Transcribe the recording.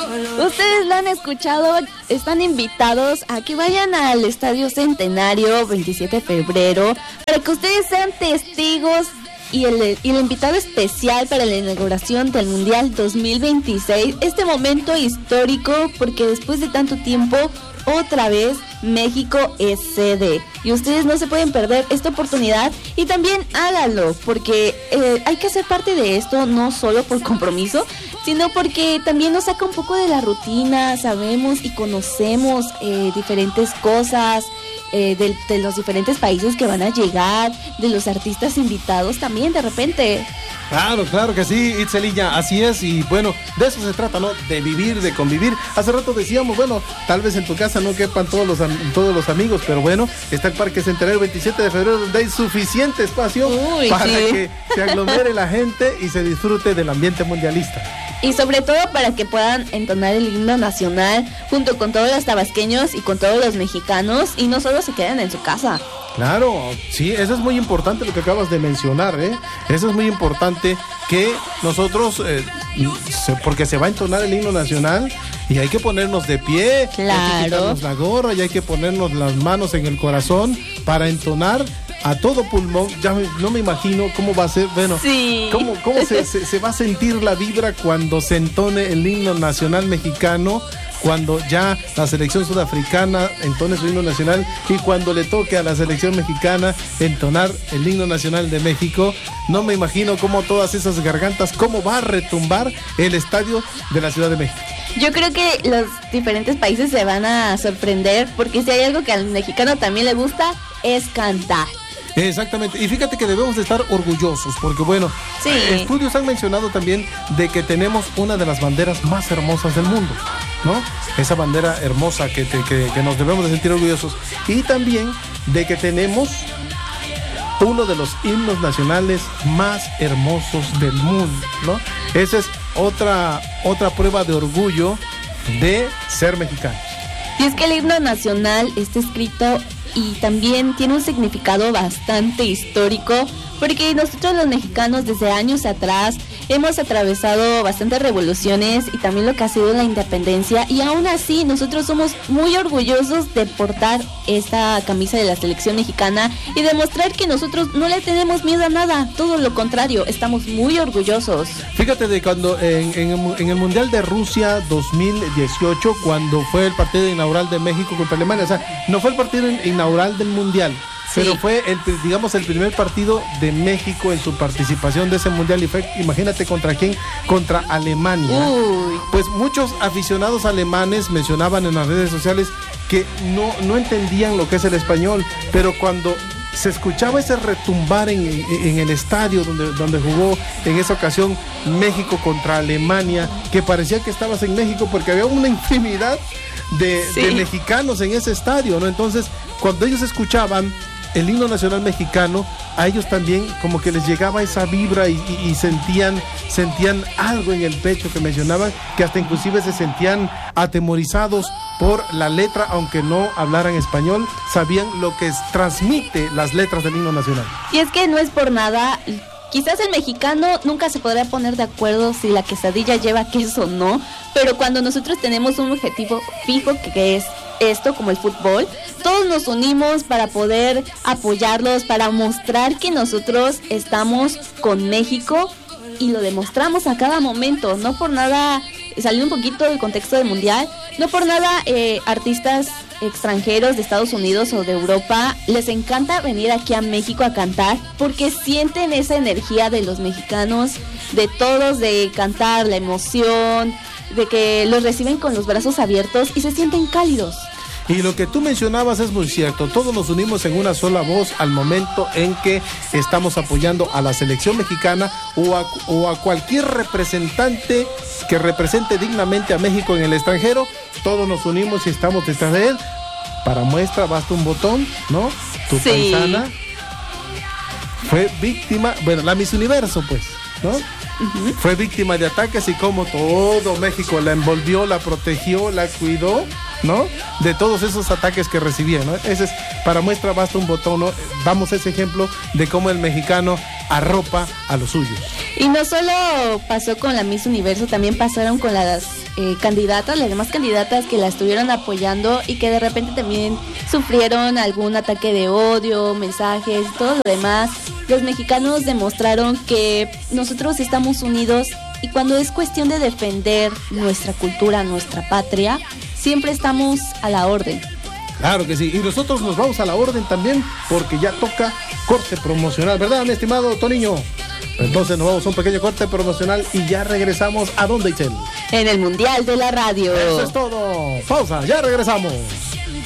Ustedes lo han escuchado, están invitados a que vayan al Estadio Centenario 27 de febrero para que ustedes sean testigos y el invitado especial para la inauguración del Mundial 2026. Este momento histórico porque después de tanto tiempo, otra vez México es sede y ustedes no se pueden perder esta oportunidad y también háganlo porque hay que ser parte de esto, no solo por compromiso, sino porque también nos saca un poco de la rutina, sabemos y conocemos diferentes cosas de los diferentes países que van a llegar, de los artistas invitados también de repente. Claro que sí, Itzelilla, así es, y bueno, de eso se trata, ¿no? De vivir, de convivir. Hace rato decíamos, bueno, tal vez en tu casa no quepan todos los amigos, pero bueno, está el Parque Centenario 27 de febrero, donde hay suficiente espacio para que se aglomere la gente y se disfrute del ambiente mundialista. Y sobre todo para que puedan entonar el himno nacional junto con todos los tabasqueños y con todos los mexicanos y no solo se queden en su casa. Claro, sí, eso es muy importante lo que acabas de mencionar, Eso es muy importante que nosotros, porque se va a entonar el himno nacional y hay que ponernos de pie, claro. Hay que quitarnos la gorra y hay que ponernos las manos en el corazón para entonar a todo pulmón. Ya no me imagino cómo va a ser, bueno, sí. cómo se va a sentir la vibra cuando se entone el himno nacional mexicano, cuando ya la selección sudafricana entone su himno nacional y cuando le toque a la selección mexicana entonar el himno nacional de México. No me imagino cómo todas esas gargantas, cómo va a retumbar el estadio de la Ciudad de México. Yo creo que los diferentes países se van a sorprender porque si hay algo que al mexicano también le gusta es cantar. Exactamente, y fíjate que debemos de estar orgullosos porque bueno, sí. Estudios han mencionado también de que tenemos una de las banderas más hermosas del mundo, ¿no? Esa bandera hermosa que nos debemos de sentir orgullosos y también de que tenemos uno de los himnos nacionales más hermosos del mundo, ¿no? Esa es otra prueba de orgullo de ser mexicanos. Y es que el himno nacional está escrito y también tiene un significado bastante histórico porque nosotros los mexicanos desde años atrás hemos atravesado bastantes revoluciones y también lo que ha sido la independencia y aún así nosotros somos muy orgullosos de portar esta camisa de la selección mexicana y demostrar que nosotros no le tenemos miedo a nada, todo lo contrario, estamos muy orgullosos. Fíjate de cuando en el Mundial de Rusia 2018, cuando fue el partido inaugural de México contra Alemania, o sea, no fue el partido inaugural del Mundial, sí, pero fue el primer partido de México en su participación de ese mundial y fue, imagínate contra quién, contra Alemania. Uy. Pues muchos aficionados alemanes mencionaban en las redes sociales que no entendían lo que es el español, pero cuando se escuchaba ese retumbar en el estadio donde jugó en esa ocasión México contra Alemania, que parecía que estabas en México porque había una infinidad de mexicanos en ese estadio, ¿no? Entonces, cuando ellos escuchaban el himno nacional mexicano, a ellos también como que les llegaba esa vibra y sentían algo en el pecho que mencionaban, que hasta inclusive se sentían atemorizados por la letra, aunque no hablaran español, sabían lo que transmite las letras del himno nacional. Y es que no es por nada, quizás el mexicano nunca se podrá poner de acuerdo si la quesadilla lleva queso o no, pero cuando nosotros tenemos un objetivo fijo que es esto, como el fútbol, todos nos unimos para poder apoyarlos, para mostrar que nosotros estamos con México y lo demostramos a cada momento. No por nada, saliendo un poquito del contexto del mundial, no por nada artistas extranjeros de Estados Unidos o de Europa les encanta venir aquí a México a cantar porque sienten esa energía de los mexicanos, de todos, de cantar, la emoción, de que los reciben con los brazos abiertos y se sienten cálidos. Y lo que tú mencionabas es muy cierto, todos nos unimos en una sola voz al momento en que estamos apoyando a la selección mexicana o a cualquier representante que represente dignamente a México en el extranjero, todos nos unimos y estamos detrás de él. Para muestra basta un botón, ¿no? Tu paisana fue víctima, bueno, la Miss Universo pues, ¿no? Uh-huh. Fue víctima de ataques y como todo México la envolvió, la protegió, la cuidó, ¿no? De todos esos ataques que recibía, ¿no? Ese es, para muestra basta un botón, ¿no? Damos ese ejemplo de cómo el mexicano arropa a los suyos. Y no solo pasó con la Miss Universo, también pasaron con las candidatas, las demás candidatas que la estuvieron apoyando y que de repente también sufrieron algún ataque de odio, mensajes, todo lo demás. Los mexicanos demostraron que nosotros estamos unidos y cuando es cuestión de defender nuestra cultura, nuestra patria, siempre estamos a la orden. Claro que sí, y nosotros nos vamos a la orden también porque ya toca corte promocional, ¿verdad, mi estimado Toniño? Entonces nos vamos a un pequeño corte promocional y ya regresamos. ¿A dónde, Itzel? En el Mundial de la Radio. Eso es todo. Pausa, ya regresamos.